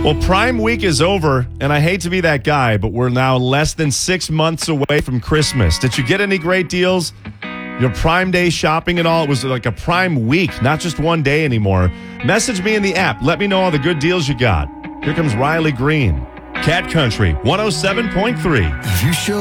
Well, Prime Week is over, and I hate to be that guy, but we're now less than 6 months away from Christmas. Did you get any great deals? Your Prime Day shopping and all? It was like a Prime Week, not just one day anymore. Message me in the app. Let me know all the good deals you got. Here comes Riley Green. Cat Country 107.3. You show